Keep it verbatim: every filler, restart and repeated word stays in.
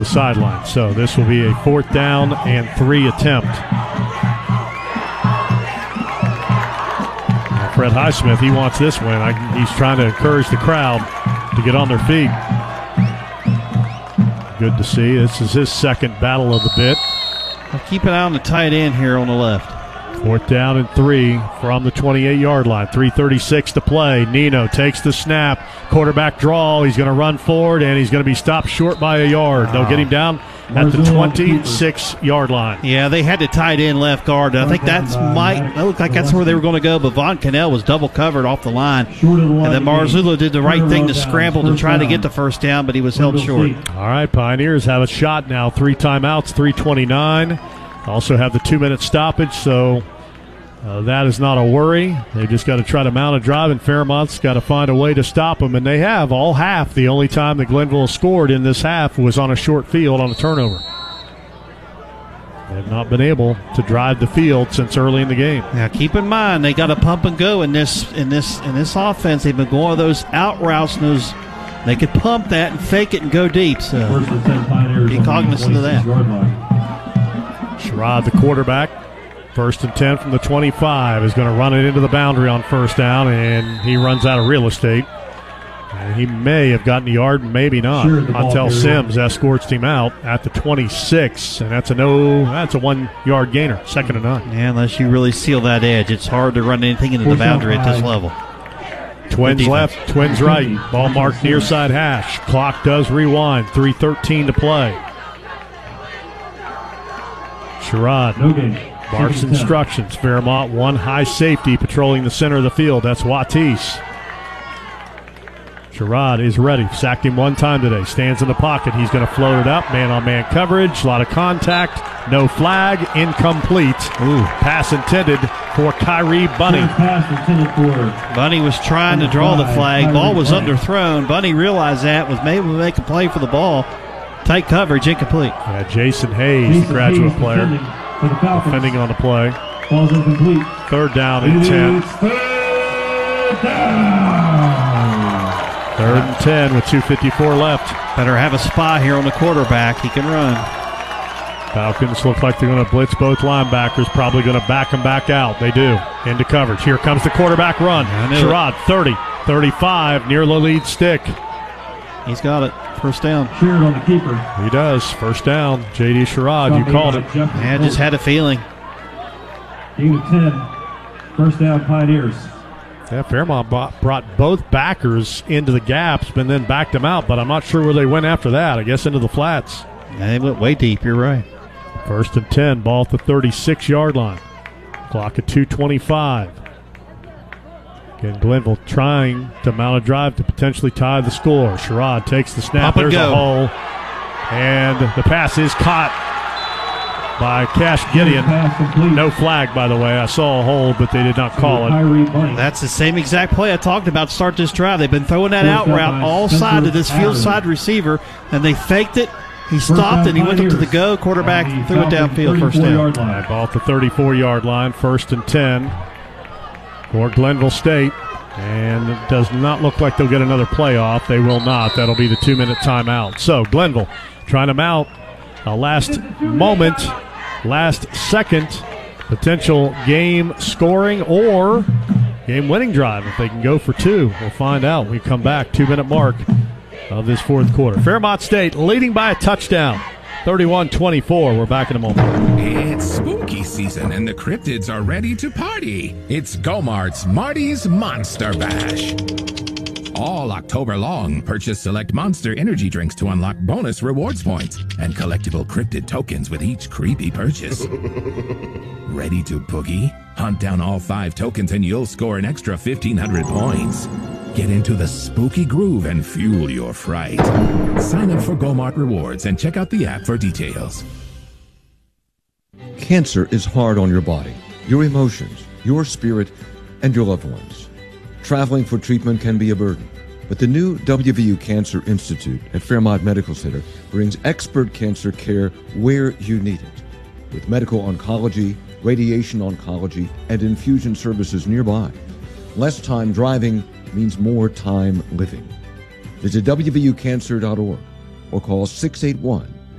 the sideline. So this will be a fourth down and three attempt. And Fred Highsmith, he wants this win. I, he's trying to encourage the crowd to get on their feet. Good to see. This is his second battle of the bit. Well, keep an eye on the tight end here on the left. Fourth down and three from the twenty-eight-yard line. three thirty-six to play. Nino takes the snap. Quarterback draw. He's going to run forward, and he's going to be stopped short by a yard. They'll get him down at the twenty-six-yard line. Yeah, they had the tight end left guard. I think that's might that looked like that's where they were going to go, but Von Cannell was double covered off the line. And then Marzullo did the right thing to scramble to try to get the first down, but he was held short. All right, Pioneers have a shot now. Three timeouts, three twenty-nine. Also have the two-minute stoppage, so uh, that is not a worry. They just got to try to mount a drive, and Fairmont's got to find a way to stop them, and they have all half. The only time that Glenville scored in this half was on a short field on a turnover. They have not been able to drive the field since early in the game. Now, keep in mind they got to pump and go in this in this in this offense. They've been going those out routes, and those they could pump that and fake it and go deep. So be cognizant of that. Sherrod, the quarterback, first and ten from the twenty-five, is going to run it into the boundary on first down, and he runs out of real estate. And he may have gotten a yard, maybe not. Sure, Montel Sims escorts him out at the twenty-six, and that's a no. That's a one-yard gainer, second and nine. Yeah, unless you really seal that edge, it's hard to run anything into the boundary at this level. Twins left, Twins right. Ball marked near side hash. Clock does rewind. three thirteen to play. Sherrod barks instructions. Fairmont, one high safety patrolling the center of the field. That's Watis. Sherrod is ready. Sacked him one time today. Stands in the pocket. He's going to float it up. Man-on-man coverage. A lot of contact. No flag. Incomplete. Ooh, pass intended for Kyrie Bunny. Bunny was trying to draw the flag. Ball was underthrown. Bunny realized that, was able to make a play for the ball. Tight coverage, incomplete. Yeah, Jason Hayes, the graduate player, defending on the play. Ball's incomplete. Third down and ten. Third down. Third and ten with two fifty-four left. Better have a spy here on the quarterback. He can run. Falcons look like they're going to blitz both linebackers, probably going to back them back out. They do. Into coverage. Here comes the quarterback run. Sherrod, thirty, thirty-five, near the lead stick. He's got it. First down. Sheared on the keeper. He does. First down. J D Sherrod, you called it. Yeah, just had a feeling. Gain of ten. First down, Pioneers. Yeah, Fairmont brought both backers into the gaps and then backed them out, but I'm not sure where they went after that. I guess into the flats. Yeah, they went way deep. You're right. First and ten. Ball at the thirty-six-yard line. Clock at two twenty-five. Again, Glenville trying to mount a drive to potentially tie the score. Sherrod takes the snap. There's a hole. And the pass is caught by Cash Gideon. No flag, by the way. I saw a hold, but they did not call it. That's the same exact play I talked about to start this drive. They've been throwing that out route all side to this field side receiver, and they faked it. He stopped, and he went up to the go. Quarterback threw it downfield, first down. Ball at the thirty-four-yard line, first and ten. For Glenville State, and it does not look like they'll get another playoff. They will not. That'll be the two-minute timeout. So Glenville trying to mount a last moment, last second potential game scoring or game winning drive if they can go for two. We'll find out when we come back. Two-minute mark of this fourth quarter. Fairmont State leading by a touchdown. thirty-one twenty-four. We're back in a moment. It's spooky season and the cryptids are ready to party. It's Go-Mart's Marty's Monster Bash. All October long, purchase select Monster energy drinks to unlock bonus rewards points and collectible cryptid tokens with each creepy purchase. Ready to boogie? Hunt down all five tokens and you'll score an extra fifteen hundred points. Get into the spooky groove and fuel your fright. Sign up for Go-Mart Rewards and check out the app for details. Cancer is hard on your body, your emotions, your spirit, and your loved ones. Traveling for treatment can be a burden, but the new W V U Cancer Institute at Fairmont Medical Center brings expert cancer care where you need it. With medical oncology, radiation oncology, and infusion services nearby. Less time driving means more time living. Visit W V U cancer dot org or call six eight one,